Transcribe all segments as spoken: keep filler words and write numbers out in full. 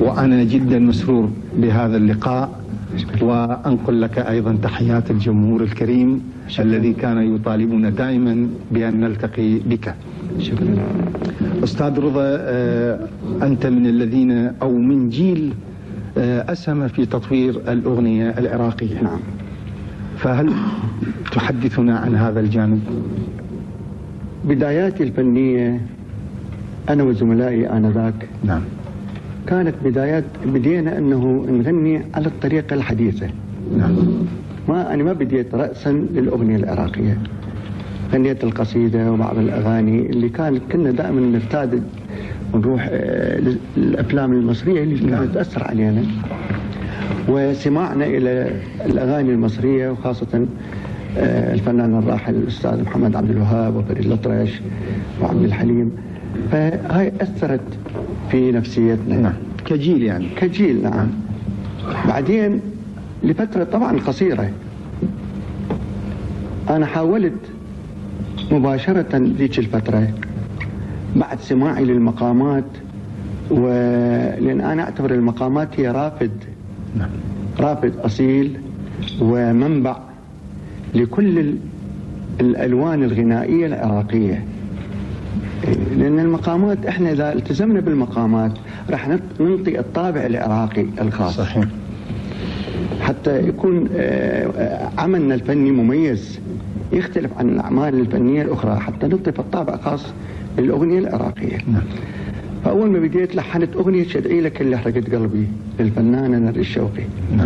وأنا جدا مسرور بهذا اللقاء، وأنقل لك أيضا تحيات الجمهور الكريم شكرا. الذي كان يطالبنا دائما بأن نلتقي بك. شكرا. أستاذ رضا، أنت من الذين أو من جيل أسهم في تطوير الأغنية العراقية. نعم. فهل تحدثنا عن هذا الجانب؟ بداياتي الفنية أنا وزملائي آنذاك نعم كانت بدايات بدينا أنه نغني على الطريقة الحديثة. نعم. ما أنا ما بديت رأسا للأغنية العراقية، غنيت القصيدة وبعض الأغاني اللي كانت كنا دائما نرتاد ونروح الأفلام المصرية اللي كانت تأثر علينا، وسماعنا إلى الأغاني المصرية وخاصة الفنان الراحل الأستاذ محمد عبد الوهاب وفريد الأطرش وعبد الحليم، فهاي أثرت في نفسيتنا. نعم. كجيل يعني. كجيل نعم. بعدين لفترة طبعا قصيرة أنا حاولت مباشرة ذيك الفترة بعد سماعي للمقامات، ولأن أنا أعتبر المقامات هي رافد نعم. رافد أصيل ومنبع لكل الألوان الغنائية العراقية، لأن المقامات إحنا إذا التزمنا بالمقامات راح ننطي الطابع العراقي الخاص. صحيح. حتى يكون عملنا الفني مميز يختلف عن الأعمال الفنية الأخرى، حتى نضيف الطابع خاص للأغنية العراقية. نعم. فأول ما بديت لحنت أغنية شدعي لك اللي حرقت قلبي للفنانة نرى الشوقي. نعم.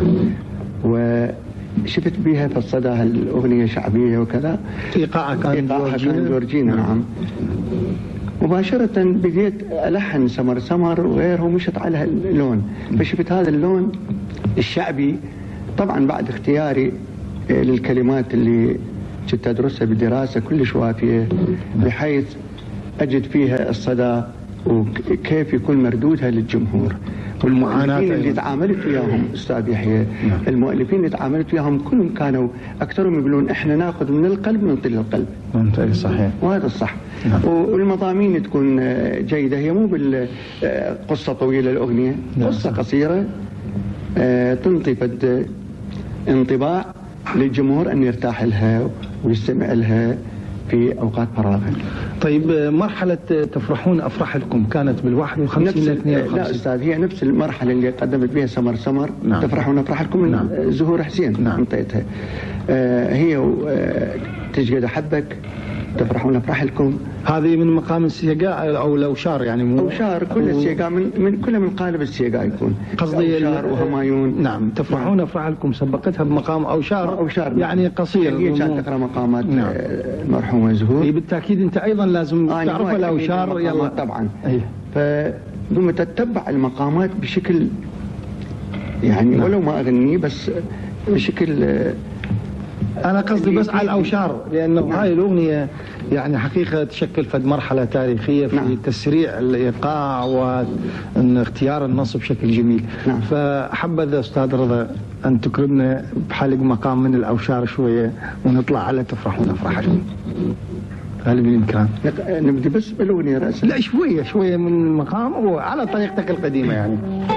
وشفت بها في الصدى الأغنية شعبية وكذا. إيقاعها كان إيقاعها كان جورجينا. نعم. مباشرة بديت ألحن سمر سمر وغيره ومشت على اللون، فشفت هذا اللون الشعبي. طبعا بعد اختياري للكلمات اللي كنت أدرسها بدراسة كلش وافية بحيث أجد فيها الصدى وكيف يكون مردودها للجمهور. والمؤلفين اللي تعاملت وياهم أستاذ يحيى، المؤلفين اللي تعاملت وياهم كلهم كانوا أكثرهم يقولون إحنا ناخذ من القلب ننطي للقلب. صحيح. وهذا الصح. والمضامين تكون جيدة، هي مو بالقصة طويلة الأغنية، قصة قصيرة تنطي فد انطباع للجمهور أن يرتاح لها ويستمع لها في أوقات فراغه. طيب مرحلة تفرحون أفراحكم كانت بالواحد وخمسين لاثنين وخمسين؟ لا أستاذ، هي نفس المرحلة اللي قدمت بها سمر سمر. نعم. تفرحون أفراحكم من نعم. زهور حسين. نعم. انطيتها. آه هي آه تجقد أحبك، تفرحون أفراحكم. هذه من مقام السيقاء أو الأوشار يعني؟ أوشار كل السيقاء من من كل من قالب السيقاء يكون. قصدي أوشار وهمايون. نعم. تفرحون أفراحكم سبقتها بمقام أوشار. أوشار يعني قصير. هي كانت تقرأ مقامات. نعم. المرحومة زهور. بالتأكيد أنت أيضا لازم آه تعرف الأوشار. يلا طبعا. فقمت تتبع المقامات بشكل يعني. نعم. ولو ما أغني بس بشكل. أنا قصدي بس على الأوشار، لأنه نعم. هاي الأغنية يعني حقيقة تشكل فد مرحلة تاريخية في نعم. تسريع الإيقاع وأن اختيار النص بشكل جميل. نعم. فحبذا أستاذ رضا أن تكرمنا بحلق مقام من الأوشار شوية ونطلع على تفرحون أفراحكم. هل بالإمكان؟ نبدأ بس بالأغنية رأسا. لا شوية شوية من المقام وعلى طريقتك القديمة يعني.